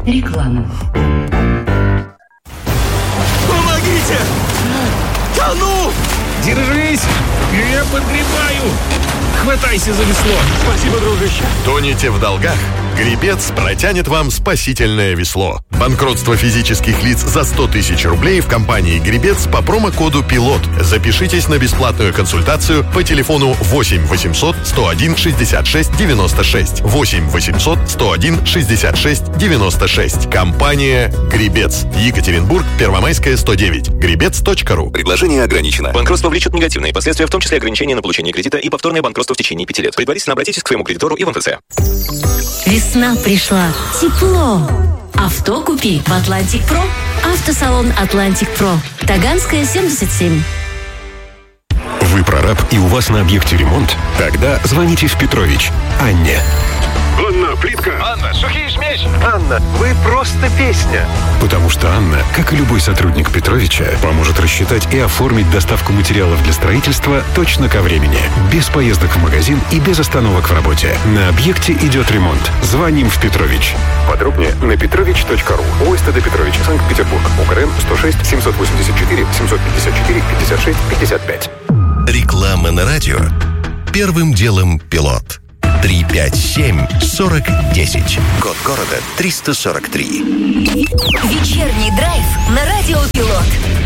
Реклама. Помогите! Тону! Держись! Я подгребаю! Хватайся за весло! Спасибо, дружище. Тонете в долгах? Гребец протянет вам спасительное весло. Банкротство физических лиц за 100 тысяч рублей в компании «Гребец» по промокоду «Пилот». Запишитесь на бесплатную консультацию по телефону 8 800 101 66 96. 8 800 101 66 96. Компания «Гребец». Екатеринбург, Первомайская, 109. Гребец.ру. Предложение ограничено. Банкротство влечет негативные последствия, в том числе ограничение на получение кредита и повторное банкротство в течение 5 лет. Предварительно обратитесь к своему кредитору и в МФЦ. Весна пришла. Тепло. Авто купи в Атлантик Про. Автосалон Атлантик Про. Таганская, 77. Вы прораб и у вас на объекте ремонт? Тогда звоните в Петрович Анне. Анна, плитка. Анна, сухие смесь. Анна, вы просто песня. Потому что Анна, как и любой сотрудник Петровича, поможет рассчитать и оформить доставку материалов для строительства точно ко времени. Без поездок в магазин и без остановок в работе. На объекте идет ремонт. Звоним в Петрович. Подробнее на petrovich.ru. ОСТД Петрович, Санкт-Петербург. УКРН 106 784 754 56 55. Реклама на радио. Первым делом пилот. 357-40-10. Код города 343. Вечерний драйв на радио Пилот.